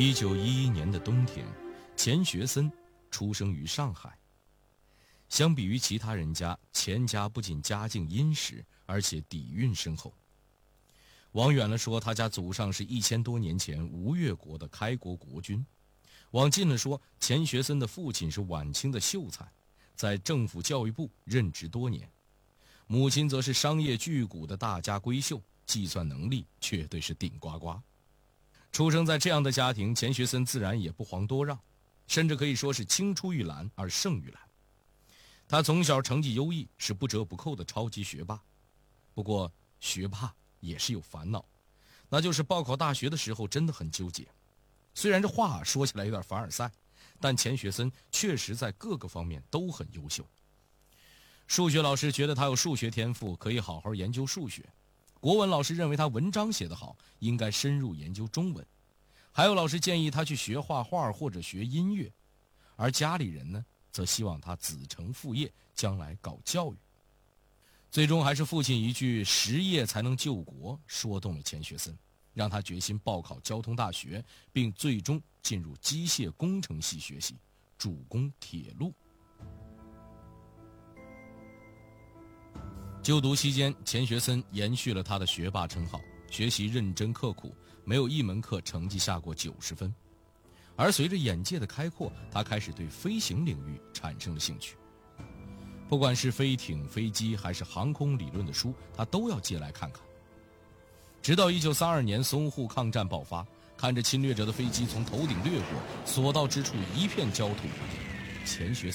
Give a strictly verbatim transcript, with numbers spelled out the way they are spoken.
一九一一年的冬天，钱学森出生于上海。相比于其他人家，钱家不仅家境殷实，而且底蕴深厚。往远了说，他家祖上是一千多年前吴越国的开国国君；往近了说，钱学森的父亲是晚清的秀才，在政府教育部任职多年；母亲则是商业巨贾的大家闺秀，计算能力绝对是顶呱呱。出生在这样的家庭，钱学森自然也不遑多让，甚至可以说是青出于蓝而胜于蓝。他从小成绩优异，是不折不扣的超级学霸。不过学霸也是有烦恼，那就是报考大学的时候真的很纠结。虽然这话说起来有点凡尔赛，但钱学森确实在各个方面都很优秀。数学老师觉得他有数学天赋，可以好好研究数学；国文老师认为他文章写得好，应该深入研究中文；还有老师建议他去学画画或者学音乐。而家里人呢，则希望他子承父业，将来搞教育。最终还是父亲一句实业才能救国说动了钱学森，让他决心报考交通大学，并最终进入机械工程系学习，主攻铁路。就读期间，钱学森延续了他的学霸称号，学习认真刻苦，没有一门课成绩下过九十分。而随着眼界的开阔，他开始对飞行领域产生了兴趣。不管是飞艇、飞机还是航空理论的书，他都要借来看看。直到一九三二年淞沪抗战爆发，看着侵略者的飞机从头顶掠过，所到之处一片焦土，钱学森